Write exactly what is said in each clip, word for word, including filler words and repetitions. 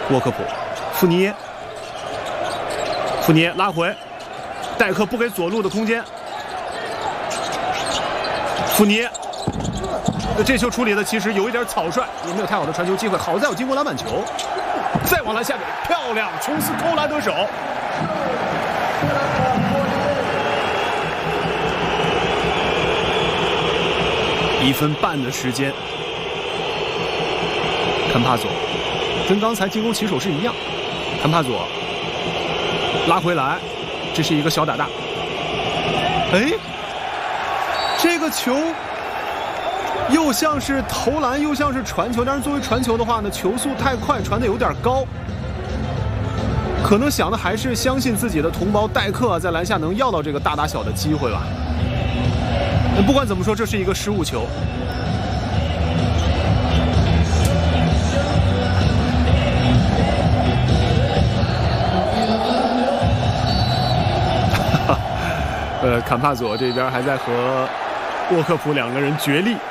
沃克普，富尼耶，富尼耶拉回，戴克不给左路的空间，富尼耶。这球处理的其实有一点草率，也没有太好的传球机会。好在有进攻篮板球，再往篮下给，漂亮！琼斯扣篮得手。一分半的时间，坎帕佐跟刚才进攻起手是一样。坎帕佐拉回来，这是一个小打大。哎，这个球。又像是投篮，又像是传球，但是作为传球的话呢，球速太快，传的有点高。可能想的还是相信自己的同胞戴克在篮下能要到这个大打小的机会吧。不管怎么说，这是一个失误球。呃，坎帕佐这边还在和沃克普两个人角力。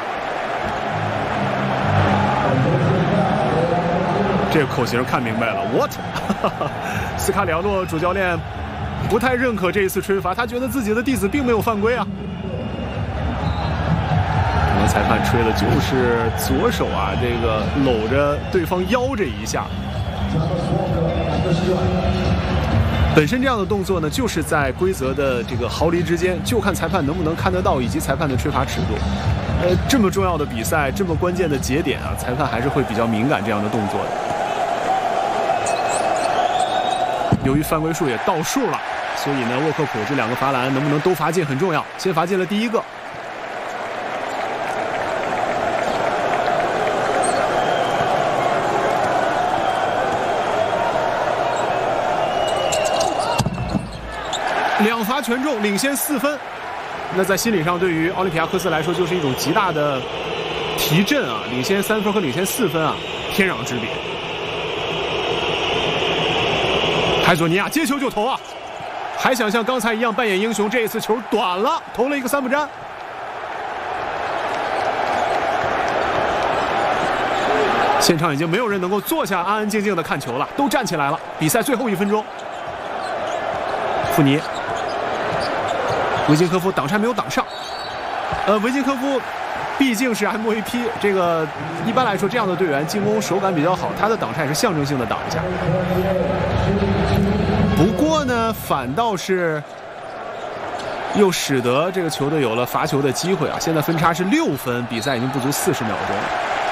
这个口型看明白了 ，what？ 斯卡里奥诺主教练不太认可这一次吹罚，他觉得自己的弟子并没有犯规啊。可能裁判吹的就是左手啊，这个搂着对方腰这一下。本身这样的动作呢，就是在规则的这个毫厘之间，就看裁判能不能看得到，以及裁判的吹罚尺度。呃，这么重要的比赛，这么关键的节点啊，裁判还是会比较敏感这样的动作的。由于犯规数也到数了，所以呢，沃克普这两个罚篮能不能都罚进很重要。先罚进了第一个，两罚全中，领先四分。那在心理上，对于奥林匹亚科斯来说，就是一种极大的提振啊！领先三分和领先四分啊，天壤之别。海佐尼亚接球就投啊，还想像刚才一样扮演英雄，这一次球短了，投了一个三不沾。现场已经没有人能够坐下安安静静的看球了，都站起来了。比赛最后一分钟，富尼，维金科夫挡拆没有挡上。呃，维金科夫毕竟是 M V P， 这个一般来说这样的队员进攻手感比较好，他的挡拆是象征性的挡一下。不过呢，反倒是又使得这个球队有了罚球的机会啊！现在分差是六分，比赛已经不足四十秒钟。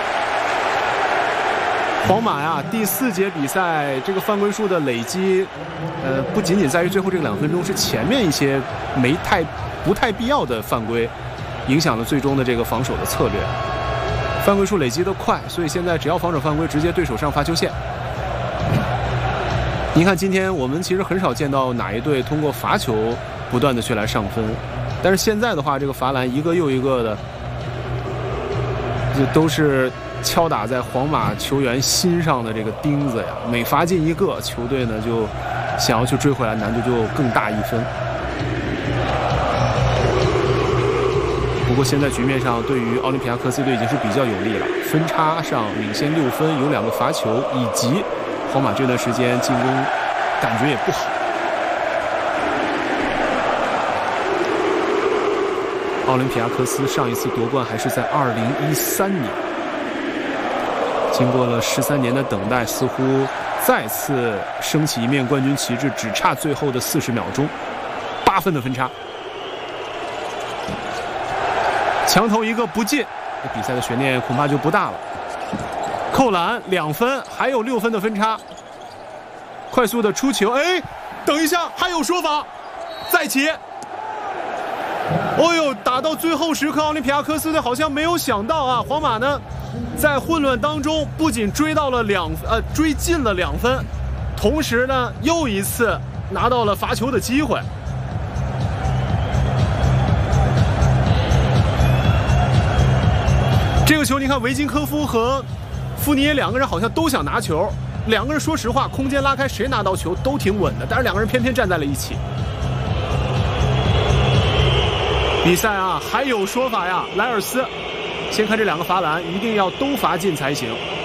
皇马呀，第四节比赛这个犯规数的累积，呃，不仅仅在于最后这两分钟，是前面一些没太不太必要的犯规，影响了最终的这个防守的策略。犯规数累积的快，所以现在只要防守犯规，直接对手上罚球线。您看，今天我们其实很少见到哪一队通过罚球不断的去来上分，但是现在的话，这个罚篮一个又一个的，这都是敲打在皇马球员心上的这个钉子呀。每罚进一个，球队呢就想要去追回来，难度就更大一分。不过现在局面上，对于奥林匹亚科斯队已经是比较有利了，分差上领先六分，有两个罚球，以及皇马这段时间进攻感觉也不好。奥林匹亚科斯上一次夺冠还是在二零一三年，经过了十三年的等待，似乎再次升起一面冠军旗帜，只差最后的四十秒钟，八分的分差。强投一个不进，这比赛的悬念恐怕就不大了。扣篮两分，还有六分的分差。快速的出球，哎，等一下，还有说法，再起。哦呦，打到最后时刻，奥林匹亚科斯队好像没有想到啊，皇马呢，在混乱当中不仅追到了两呃追进了两分，同时呢又一次拿到了罚球的机会。这个球你看，维金科夫和富尼耶两个人好像都想拿球，两个人说实话，空间拉开，谁拿到球都挺稳的，但是两个人偏偏站在了一起。比赛啊，还有说法呀，莱尔斯，先看这两个罚篮，一定要都罚进才行。